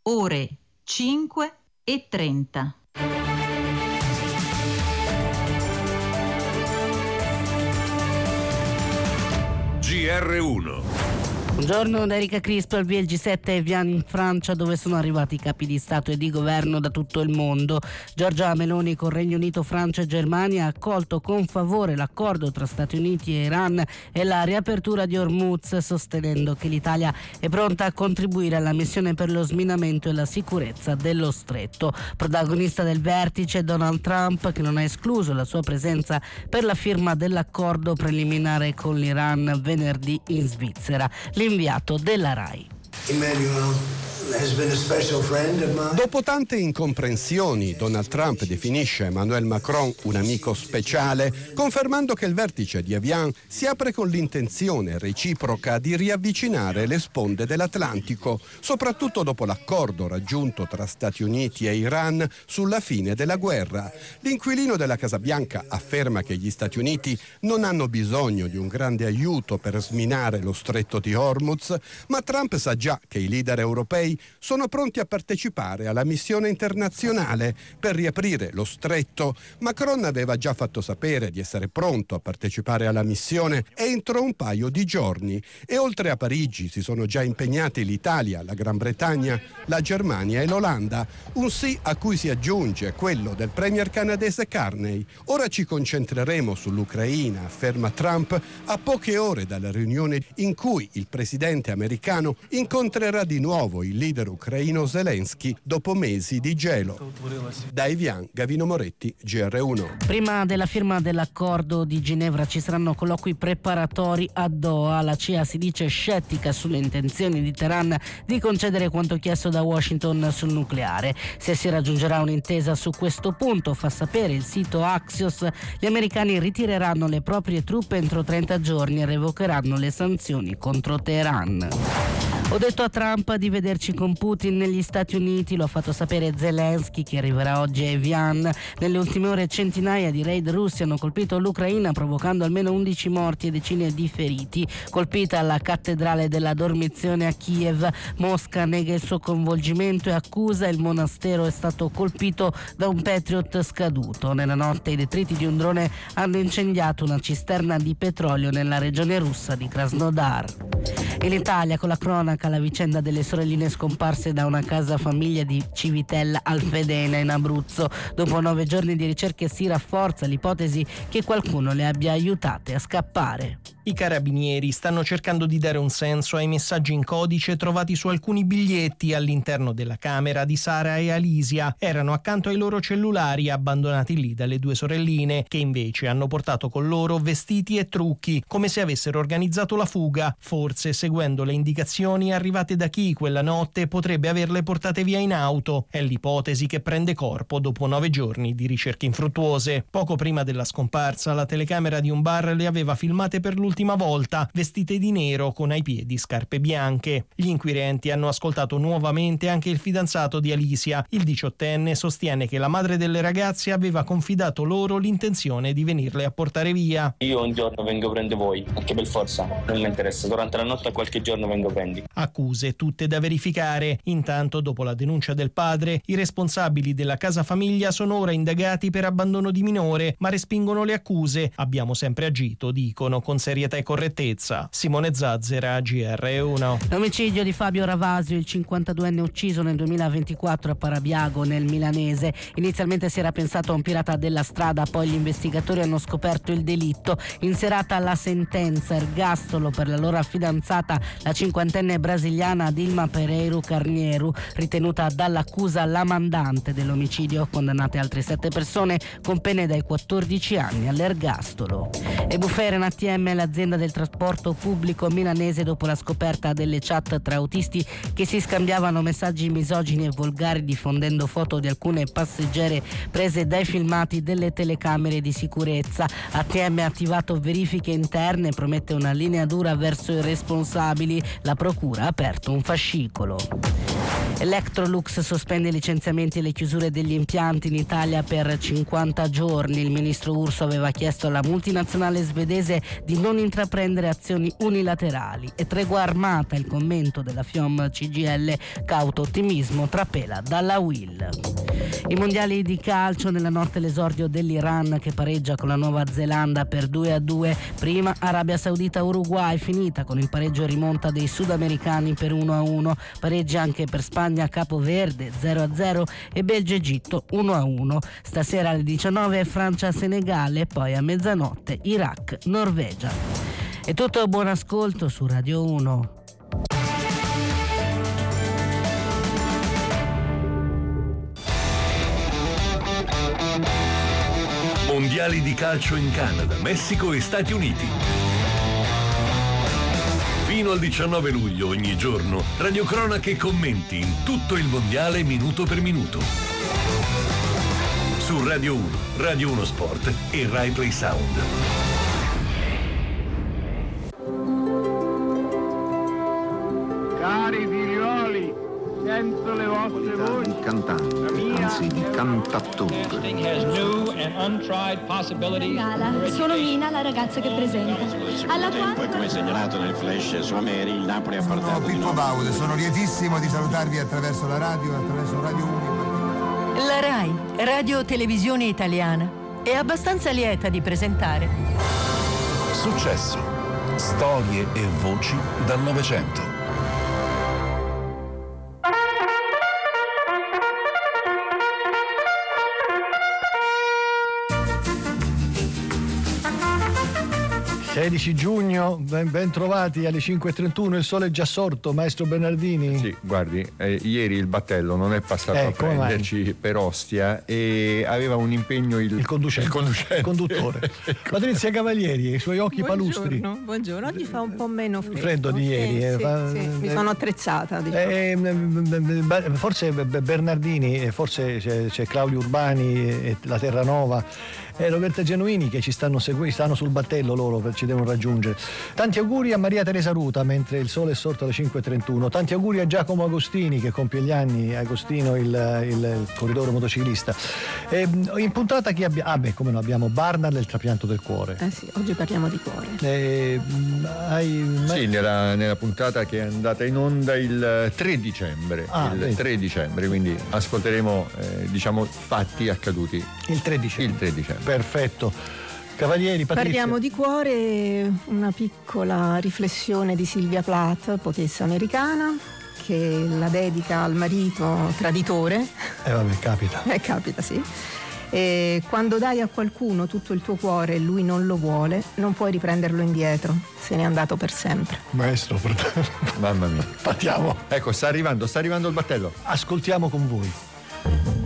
ore 5:30. GR1. Buongiorno da Erika Crispo, al via il G7 Evian in Francia, dove sono arrivati i capi di Stato e di Governo da tutto il mondo. Giorgia Meloni con Regno Unito, Francia e Germania ha accolto con favore l'accordo tra Stati Uniti e Iran e la riapertura di Hormuz, sostenendo che l'Italia è pronta a contribuire alla missione per lo sminamento e la sicurezza dello stretto. Protagonista del vertice Donald Trump, che non ha escluso la sua presenza per la firma dell'accordo preliminare con l'Iran venerdì in Svizzera. L'inviato della RAI. Dopo tante incomprensioni, Donald Trump definisce Emmanuel Macron un amico speciale, confermando che il vertice di Evian si apre con l'intenzione reciproca di riavvicinare le sponde dell'Atlantico, soprattutto dopo l'accordo raggiunto tra Stati Uniti e Iran sulla fine della guerra. L'inquilino della Casa Bianca afferma che gli Stati Uniti non hanno bisogno di un grande aiuto per sminare lo stretto di Hormuz, ma Trump sa già che i leader europei sono pronti a partecipare alla missione internazionale per riaprire lo stretto. Macron aveva già fatto sapere di essere pronto a partecipare alla missione entro un paio di giorni, e oltre a Parigi si sono già impegnati l'Italia, la Gran Bretagna, la Germania e l'Olanda, un sì a cui si aggiunge quello del premier canadese Carney. Ora ci concentreremo sull'Ucraina, afferma Trump, a poche ore dalla riunione in cui il presidente americano incontrerà di nuovo il leader ucraino Zelensky dopo mesi di gelo. Da Evian, Gavino Moretti, GR1. Prima della firma dell'accordo di Ginevra ci saranno colloqui preparatori a Doha. La CIA si dice scettica sulle intenzioni di Teheran di concedere quanto chiesto da Washington sul nucleare. Se si raggiungerà un'intesa su questo punto, fa sapere il sito Axios, gli americani ritireranno le proprie truppe entro 30 giorni e revocheranno le sanzioni contro Teheran. Ho detto a Trump di vederci con Putin negli Stati Uniti, lo ha fatto sapere Zelensky, che arriverà oggi a Evian. Nelle ultime ore centinaia di raid russi hanno colpito l'Ucraina, provocando almeno 11 morti e decine di feriti. Colpita la cattedrale della Dormizione a Kiev, Mosca nega il suo coinvolgimento e accusa il monastero è stato colpito da un Patriot scaduto. Nella notte i detriti di un drone hanno incendiato una cisterna di petrolio nella regione russa di Krasnodar. In Italia, con la cronaca, la vicenda delle sorelline scomparse da una casa famiglia di Civitella Alfedena in Abruzzo. Dopo 9 giorni di ricerche si rafforza l'ipotesi che qualcuno le abbia aiutate a scappare. I carabinieri stanno cercando di dare un senso ai messaggi in codice trovati su alcuni biglietti all'interno della camera di Sara e Alisia. Erano accanto ai loro cellulari abbandonati lì dalle due sorelline, che invece hanno portato con loro vestiti e trucchi, come se avessero organizzato la fuga. Forse, seguendo le indicazioni arrivate da chi quella notte, potrebbe averle portate via in auto. È l'ipotesi che prende corpo dopo 9 giorni di ricerche infruttuose. Poco prima della scomparsa, la telecamera di un bar le aveva filmate per l'ultima volta, vestite di nero con ai piedi scarpe bianche. Gli inquirenti hanno ascoltato nuovamente anche il fidanzato di Alisia. Il 18enne sostiene che la madre delle ragazze aveva confidato loro l'intenzione di venirle a portare via. Io un giorno vengo a prendere voi, anche per forza, non mi interessa. Durante la notte qualche giorno vengo a prendi. Accuse tutte da verificare. Intanto, dopo la denuncia del padre, i responsabili della casa famiglia sono ora indagati per abbandono di minore, ma respingono le accuse. Abbiamo sempre agito, dicono, con serietà e correttezza. Simone Zazzera, GR1. L'omicidio di Fabio Ravasio, il 52enne ucciso nel 2024 a Parabiago, nel milanese. Inizialmente si era pensato a un pirata della strada, poi gli investigatori hanno scoperto il delitto. In serata la sentenza, ergastolo per l'allora fidanzata, la cinquantenne brasiliana Dilma Pereiro Carnieru, ritenuta dall'accusa la mandante dell'omicidio. Condannate altre 7 persone con pene dai 14 anni all'ergastolo. E bufera in ATM, l'azienda del trasporto pubblico milanese, dopo la scoperta delle chat tra autisti che si scambiavano messaggi misogini e volgari, diffondendo foto di alcune passeggere prese dai filmati delle telecamere di sicurezza. ATM ha attivato verifiche interne e promette una linea dura verso i responsabili. La procura ha aperto un fascicolo. Electrolux sospende i licenziamenti e le chiusure degli impianti in Italia per 50 giorni. Il ministro Urso aveva chiesto alla multinazionale svedese di non intraprendere azioni unilaterali. E tregua armata, il commento della FIOM CGIL, cauto ottimismo trapela dalla UIL. I mondiali di calcio, nella notte l'esordio dell'Iran che pareggia con la Nuova Zelanda per 2-2. Prima Arabia Saudita-Uruguay, finita con il pareggio e rimonta dei sudamericani per 1-1. Pareggi anche per Spagna-Capoverde 0-0 e Belgio-Egitto 1-1. Stasera alle 19 Francia-Senegale, poi a mezzanotte Iraq-Norvegia. È tutto, buon ascolto su Radio 1. Mondiali di calcio in Canada, Messico e Stati Uniti. Fino al 19 luglio ogni giorno, radiocronache e commenti in tutto il mondiale minuto per minuto. Su Radio 1, Radio 1 Sport e Rai Play Sound. Cari figlioli, sento le vostre voci. Di cantante, anzi di cantattore. Gala, sono Mina, la ragazza che presenta. Alla quale, come segnalato nel flash su Ameri, il Napoli ha portato di Pippo Baudo, sono lietissimo di salutarvi attraverso la radio e attraverso Radio 1. La Rai, Radio Televisione Italiana, è abbastanza lieta di presentare Successo, storie e voci dal Novecento. Il 16 giugno, ben trovati alle 5:31, il sole è già sorto, maestro Bernardini. Sì, guardi, ieri il battello non è passato a prenderci per Ostia e aveva un impegno il conduttore. Patrizia Cavalieri, i suoi occhi palustri. Buongiorno, oggi fa un po' meno freddo di ieri. Sì, mi sono attrezzata. Forse Bernardini, forse c'è Claudio Urbani e la Terranova. Roberta Genuini che ci stanno stanno sul battello, loro ci devono raggiungere. Tanti auguri a Maria Teresa Ruta mentre il sole è sorto alle 5:31. Tanti auguri a Giacomo Agostini che compie gli anni. Agostino, il corridore motociclista. In puntata chi abbiamo? Come no, abbiamo Barnard del trapianto del cuore. Sì, oggi parliamo di cuore. Sì, nella puntata che è andata in onda il 3 dicembre. 3 dicembre, quindi ascolteremo fatti accaduti il 3 dicembre. Perfetto. Cavalieri, Patrizia. Parliamo di cuore, una piccola riflessione di Sylvia Plath, poetessa americana, che la dedica al marito traditore. Capita. Capita, sì. E quando dai a qualcuno tutto il tuo cuore e lui non lo vuole, non puoi riprenderlo indietro, se n'è andato per sempre. Maestro, mamma mia. Partiamo. Ecco, sta arrivando il battello. Ascoltiamo con voi.